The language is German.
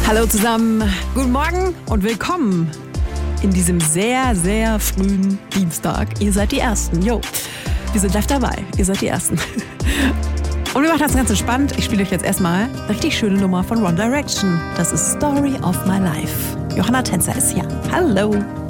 Hallo zusammen, guten Morgen und willkommen in diesem sehr, sehr frühen Dienstag. Ihr seid die Ersten, jo. Wir sind live dabei, ihr seid die Ersten. Und wir machen das ganz entspannt. Ich spiele euch jetzt erstmal eine richtig schöne Nummer von One Direction. Das ist Story of My Life. Johanna Tänzer ist hier. Hallo.